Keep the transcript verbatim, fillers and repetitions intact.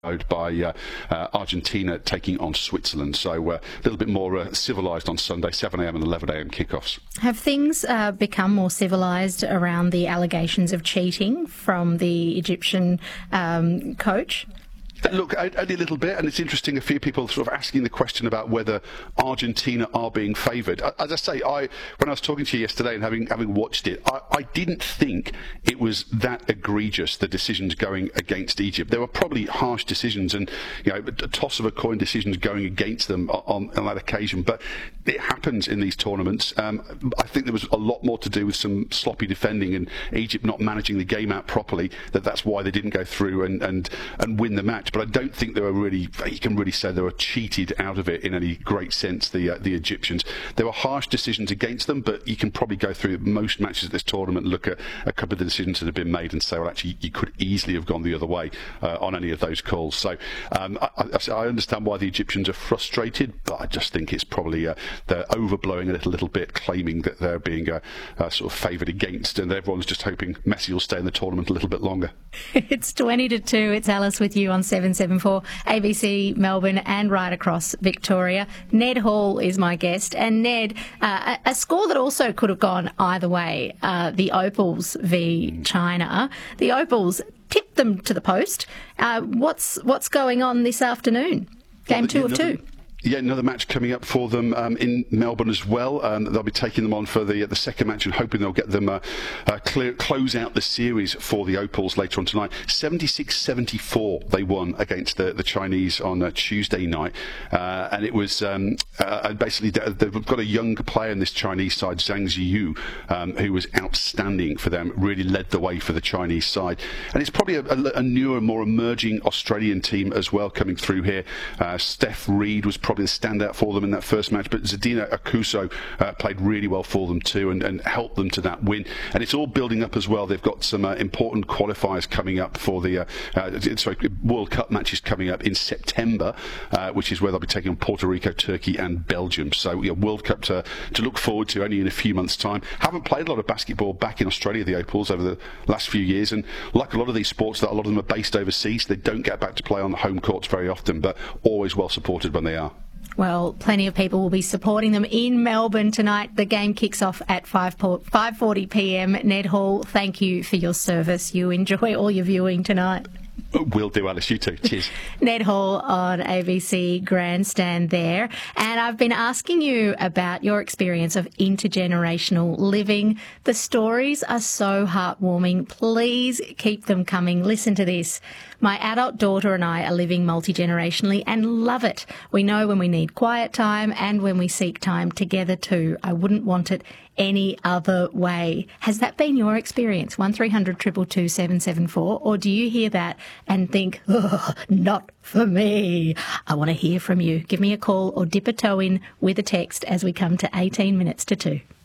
by uh, uh, Argentina taking on Switzerland. So uh, a little bit more uh, civilised on Sunday, seven a m and eleven a m kickoffs. Have things uh, become more civilised around the allegations of cheating from the Egyptian um, coach? Look, only a little bit, and it's interesting, a few people sort of asking the question about whether Argentina are being favoured. As I say, I when I was talking to you yesterday and having having watched it, I, I didn't think it was that egregious, the decisions going against Egypt. There were probably harsh decisions and, you know, a toss of a coin decisions going against them on, on that occasion, but it happens in these tournaments. Um, I think there was a lot more to do with some sloppy defending and Egypt not managing the game out properly, that that's why they didn't go through and, and, and win the match. But I don't think they were really, you can really say they were cheated out of it in any great sense, the uh, the Egyptians. There were harsh decisions against them, but you can probably go through most matches of this tournament and look at a couple of the decisions that have been made and say, well, actually, you could easily have gone the other way uh, on any of those calls. So um, I, I understand why the Egyptians are frustrated, but I just think it's probably, uh, they're overblowing it a little bit, claiming that they're being uh, uh, sort of favoured against, and everyone's just hoping Messi will stay in the tournament a little bit longer. It's twenty to two. It's Alice with you on seven seven four, A B C Melbourne and right across Victoria. Ned Hall is my guest. And Ned, uh, a, a score that also could have gone either way, uh, the Opals v China. The Opals tipped them to the post. Uh, what's what's going on this afternoon? Game two of two. Yeah, another match coming up for them um, in Melbourne as well. Um, they'll be taking them on for the uh, the second match and hoping they'll get them uh, uh, clear, close out the series for the Opals later on tonight. seventy-six seventy-four they won against the, the Chinese on uh, Tuesday night, uh, and it was um, uh, basically they've got a young player in this Chinese side, Zhang Ziyu, um, who was outstanding for them, really led the way for the Chinese side. And it's probably a, a, a newer, more emerging Australian team as well coming through here. Uh, Steph Reed was probably the standout for them in that first match, but Zadina Akuso uh, played really well for them too and, and helped them to that win. And it's all building up as well. They've got some uh, important qualifiers coming up for the uh, uh, sorry, World Cup matches coming up in September, uh, which is where they'll be taking on Puerto Rico, Turkey and Belgium. So yeah, World Cup to, to look forward to only in a few months' time. Haven't played a lot of basketball back in Australia, the Opals, over the last few years, and like a lot of these sports, that a lot of them are based overseas, they don't get back to play on the home courts very often, but always well supported when they are. Well, plenty of people will be supporting them in Melbourne tonight. The game kicks off at five forty p m. Ned Hall, thank you for your service. You enjoy all your viewing tonight. Will do, Alice. You too. Cheers. Ned Hall on A B C Grandstand there. And I've been asking you about your experience of intergenerational living. The stories are so heartwarming. Please keep them coming. Listen to this. My adult daughter and I are living multi-generationally and love it. We know when we need quiet time and when we seek time together too. I wouldn't want it any other way. Has that been your experience? one three hundred two two two seven seven four, or do you hear that and think, oh, not for me? I want to hear from you. Give me a call or dip a toe in with a text as we come to eighteen minutes to two.